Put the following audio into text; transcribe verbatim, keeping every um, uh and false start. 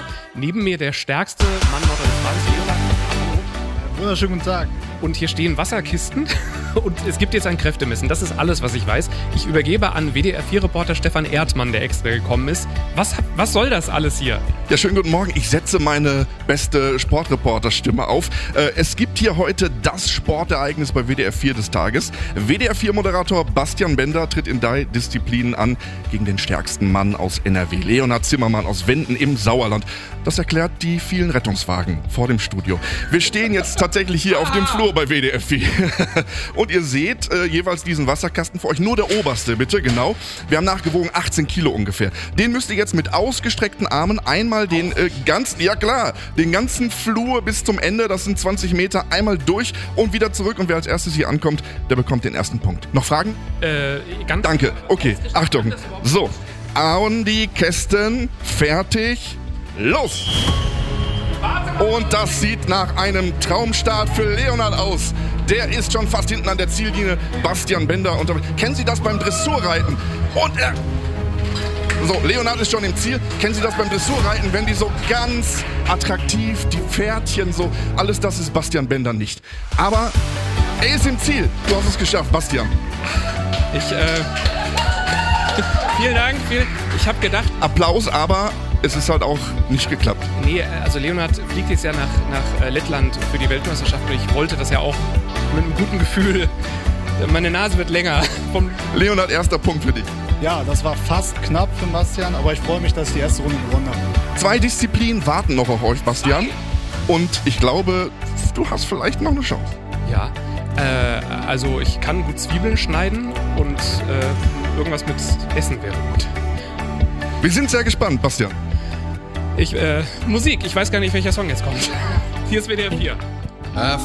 Neben mir der stärkste Mann Nordrhein-Westfalens, Leonhard. Hallo. Wunderschönen guten Tag. Und hier stehen Wasserkisten und es gibt jetzt ein Kräftemessen. Das ist alles, was ich weiß. Ich übergebe an W D R vier Reporter Stefan Erdmann, der extra gekommen ist. Was, was soll das alles hier? Ja, schönen guten Morgen. Ich setze meine beste Sportreporterstimme auf. Äh, es gibt hier heute das Sportereignis bei W D R vier des Tages. W D R vier Moderator Bastian Bender tritt in drei Disziplinen an gegen den stärksten Mann aus N R W, Leonhard Zimmermann aus Wenden im Sauerland. Das erklärt die vielen Rettungswagen vor dem Studio. Wir stehen jetzt tatsächlich hier auf dem Flur bei W D R vier. Und ihr seht äh, jeweils diesen Wasserkasten vor euch. Nur der oberste, bitte, genau. Wir haben nachgewogen achtzehn Kilo ungefähr. Den müsst ihr jetzt mit ausgestreckten Armen einmal den äh, ganzen, ja klar, den ganzen Flur bis zum Ende, das sind zwanzig Meter, einmal durch und wieder zurück. Und wer als erstes hier ankommt, der bekommt den ersten Punkt. Noch Fragen? Äh, ganz Danke. Okay, Achtung. So, an die Kästen, fertig, los! Und das sieht nach einem Traumstart für Leonhard aus. Der ist schon fast hinten an der Ziellinie. Bastian Bender. Unter- Kennen Sie das beim Dressurreiten? Und er... So, Leonhard ist schon im Ziel. Kennen Sie das beim Dressurreiten, wenn die so ganz attraktiv, die Pferdchen so, alles das ist Bastian Bender nicht. Aber er ist im Ziel. Du hast es geschafft, Bastian. Ich, äh... vielen Dank. Viel, ich habe gedacht... Applaus, aber... es ist halt auch nicht geklappt. Nee, also Leonhard fliegt jetzt ja nach, nach Lettland für die Weltmeisterschaft und ich wollte das ja auch mit einem guten Gefühl. Meine Nase wird länger. Vom Leonhard, erster Punkt für dich. Ja, das war fast knapp für Bastian, aber ich freue mich, dass ich die erste Runde gewonnen habe. Zwei Disziplinen warten noch auf euch, Bastian. Und ich glaube, du hast vielleicht noch eine Chance. Ja, äh, also ich kann gut Zwiebeln schneiden und äh, irgendwas mit Essen wäre gut. Wir sind sehr gespannt, Bastian. Ich, äh, Musik, ich weiß gar nicht, welcher Song jetzt kommt. Hier ist W D R vier.